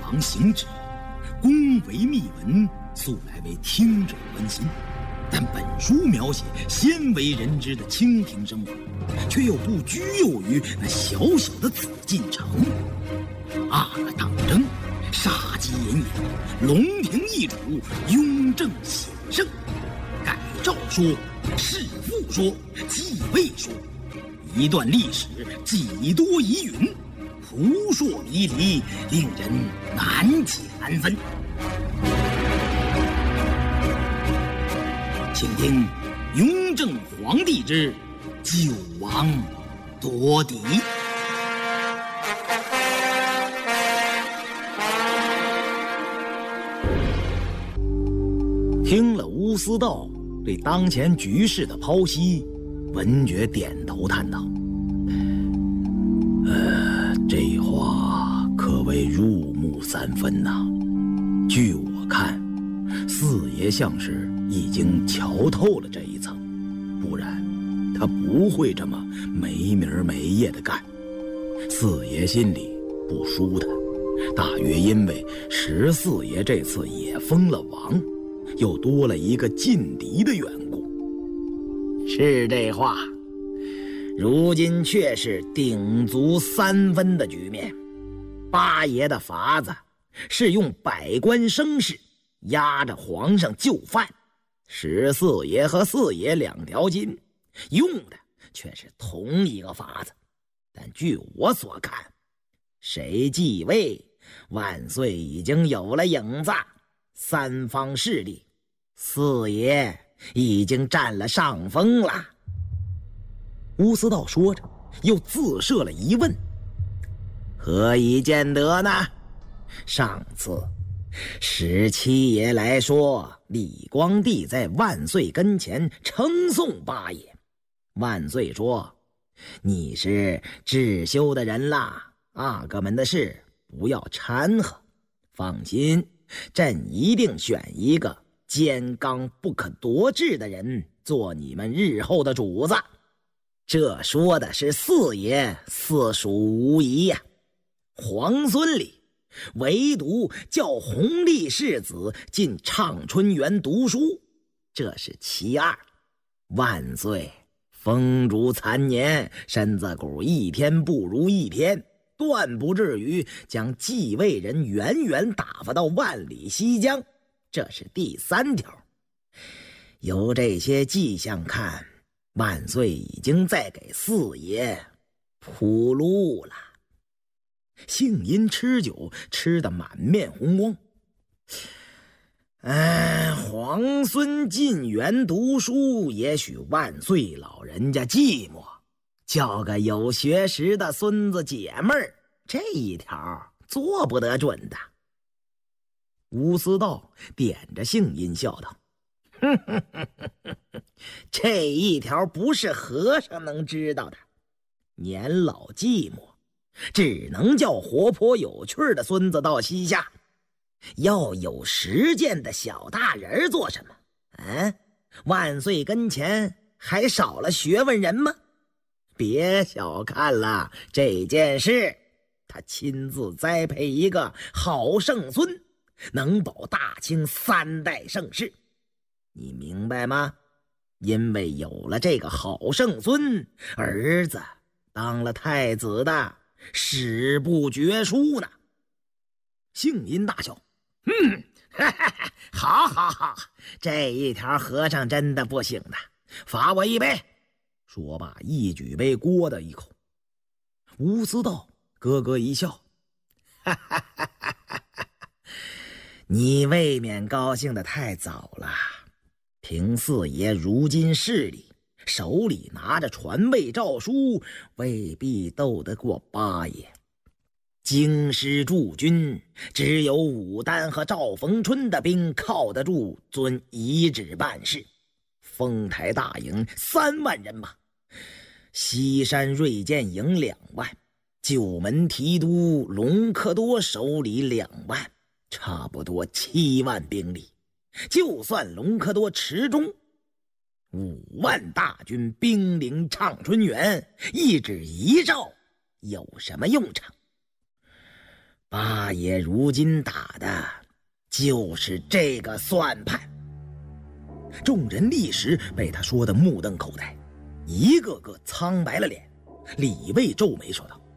王行止，恭维密文，素来为听者关心。但本书描写鲜为人知的清廷生活，却又不拘囿于那小小的紫禁城。阿哥当征，杀机隐隐，龙庭易主，雍正显圣。改诏说，弑父说，继位说，一段历史几多疑云，扑朔迷离，令人难解难分。请听雍正皇帝之九王夺嫡。听了乌思道对当前局势的剖析，文觉点头叹道：“这话可谓入木三分呐。据我看，四爷像是已经瞧透了这一层，不然他不会这么没名没业的干。四爷心里不舒坦，大约因为14爷这次也封了王，又多了一个劲敌的缘故。是这话，如今却是鼎足3分的局面。八爷的法子是用百官生事压着皇上就范，14爷和4爷2条筋，用的却是同一个法子。但据我所看，谁继位，万岁已经有了影子，三方势力，4爷已经占了上风了。乌思道说着，又自设了疑问：何以见得呢？上次17爷来说，李光地在万岁跟前称颂八爷，万岁说：“你是智修的人啦，阿哥们的事不要掺和，放心，朕一定选一个坚刚不可夺志的人做你们日后的主子。”这说的是4爷，四属无疑呀。皇孙里唯独叫弘历世子进畅春园读书，这是其二。万岁风烛残年，身子骨一天不如一天，断不至于将继位人远远打发到万里西疆，这是第3条。由这些迹象看，万岁已经在给4爷铺路了。幸因吃酒吃得满面红光，皇孙进园读书，也许万岁老人家寂寞，叫个有学识的孙子解闷儿，这一条做不得准的。乌思道点着幸因笑道：“这一条不是和尚能知道的，年老寂寞，只能叫活泼有趣的孙子到西夏，要有实践的小大人做什么？万岁跟前还少了学问人吗？别小看了这件事，他亲自栽培一个好圣孙，能保大清3代盛世，你明白吗？因为有了这个好圣孙，儿子当了太子的史不绝书呢。”幸因大笑：“好，这一条和尚真的不行的，罚我一杯。”说罢一举杯锅的一口。乌思道咯咯一笑：“你未免高兴得太早了。凭4爷如今势力，手里拿着传位诏书，未必斗得过八爷。京师驻军只有武丹和赵逢春的兵靠得住遵遗旨办事，丰台大营3万人马，西山锐剑营2万，九门提督隆科多手里2万，差不多7万兵力。就算隆科多持中，5万大军兵临畅春园，一旨一诏有什么用场？八大爷如今打的就是这个算盘。众人立时被他说得目瞪口呆，一个个苍白了脸。李卫皱眉说道：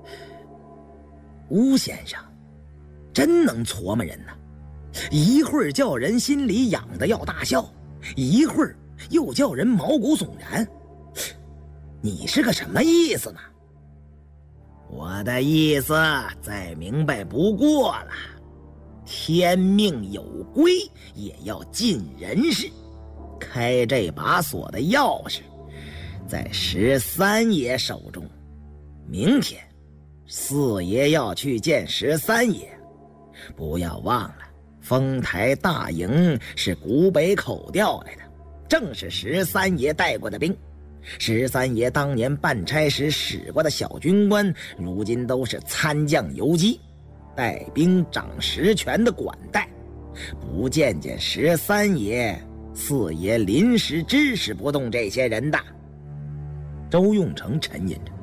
吴先生真能琢磨人呢，一会儿叫人心里痒的要大笑，一会儿又叫人毛骨悚然，你是个什么意思呢？我的意思再明白不过了，天命有归也要尽人事，开这把锁的钥匙在13爷手中。明天四爷要去见13爷，不要忘了丰台大营是古北口调来的，正是13爷带过的兵。13爷当年办差时使过的小军官，如今都是参将游击，带兵掌实权的管带。不见见13爷，四爷临时支持不动这些人的。周用成沉吟着：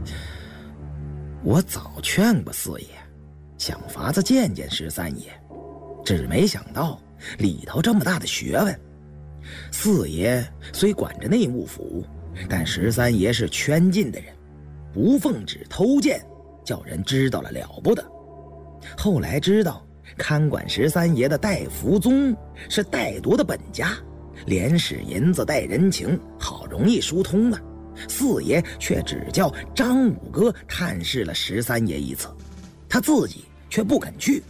我早劝过四爷，想法子见见13爷，只没想到里头这么大的学问。四爷虽管着内务府，但13爷是圈禁的人，不奉旨偷剑，叫人知道了了不得。后来知道看管13爷的戴福宗是戴铎的本家，连使银子带人情，好容易疏通了。四爷却只叫张五哥探视了13爷一次，他自己却不肯去。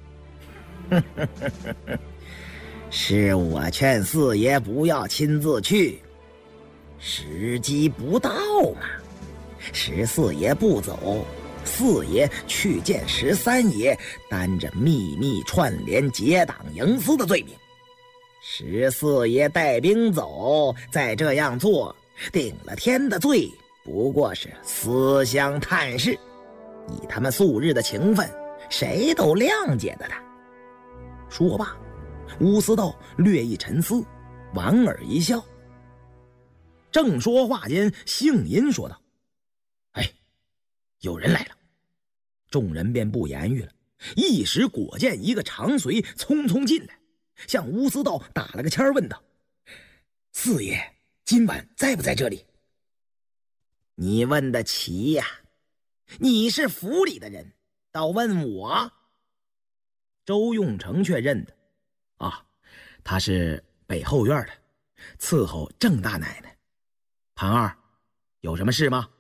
是我劝四爷不要亲自去，时机不到嘛。14爷不走，四爷去见13爷，担着秘密串联结党营私的罪名。14爷带兵走，再这样做，顶了天的罪，不过是思乡探视。以他们素日的情分，谁都谅解的他。说罢，乌思道略一沉思，莞尔一笑。正说话间，姓银说道：哎，有人来了。众人便不言语了，一时果见一个长随匆匆进来，向乌思道打了个签问道：四爷今晚在不在这里？你问得奇呀，你是府里的人，倒问我。周用成却认得，他是北后院的，伺候郑大奶奶。潘二，有什么事吗？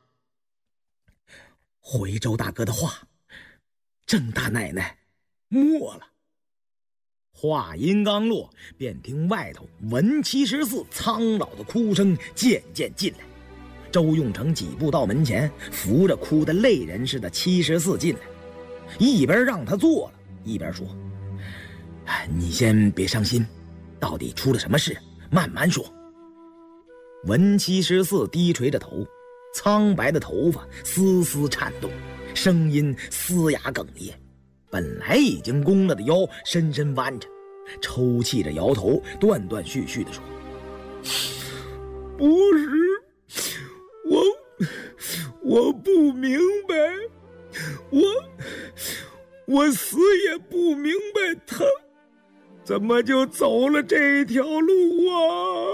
回周大哥的话，郑大奶奶没了。话音刚落，便听外头文74苍老的哭声渐渐进来。周用成几步到门前，扶着哭得泪人似的74进来，一边让他坐了，一边说：你先别伤心，到底出了什么事，慢慢说。文74低垂着头，苍白的头发丝丝颤动，声音嘶哑哽咽，本来已经弓了的腰深深弯着，抽泣着摇头，断断续续地说：不是，我不明白，我死也不明白他怎么就走了这条路啊。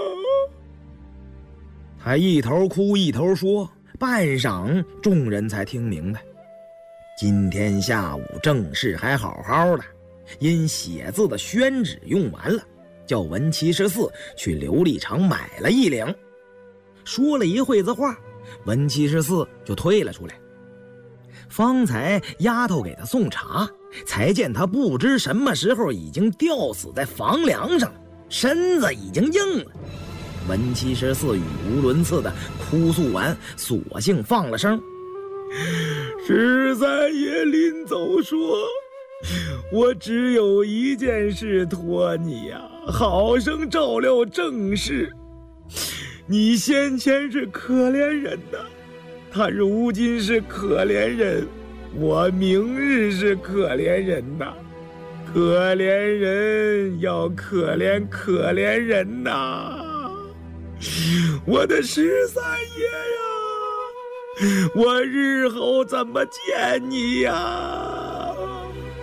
他一头哭一头说，半晌众人才听明白，今天下午正事还好好的，因写字的宣纸用完了，叫文74去琉璃厂买了1领。说了一会子话，文74就退了出来。方才丫头给他送茶，才见他不知什么时候已经吊死在房梁上，身子已经硬了。文74语无伦次的哭诉完，索性放了声：13爷临走说，我只有一件事托你呀，好生照料正事。你先前是可怜人呐，他如今是可怜人，我明日是可怜人呐。可怜人要可怜可怜人呐。我的13爷呀，我日后怎么见你呀？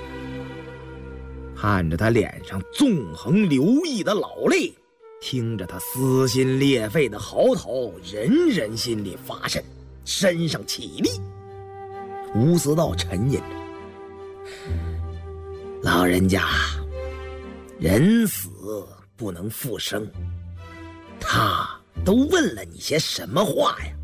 看着他脸上纵横流溢的老泪，听着他撕心裂肺的嚎啕，人人心里发瘆，身上起立。吴思道沉吟着：“老人家，人死不能复生，他都问了你些什么话呀？”